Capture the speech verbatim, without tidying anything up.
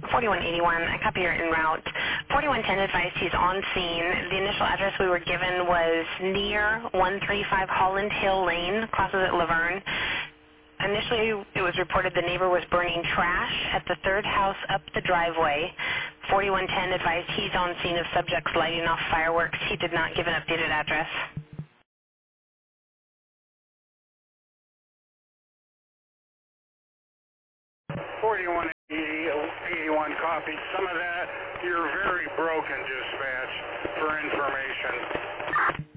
forty-one eighty-one, I copy you're en route. forty-one ten advised he's on scene. The initial address we were given was near one thirty-five Holland Hill Lane, crosses at Laverne. Initially, it was reported the neighbor was burning trash at the third house up the driveway. forty-one ten advised he's on scene of subjects lighting off fireworks. He did not give an updated address. forty-one eighty-one copy. Some of that, you're very broken, dispatch, for information.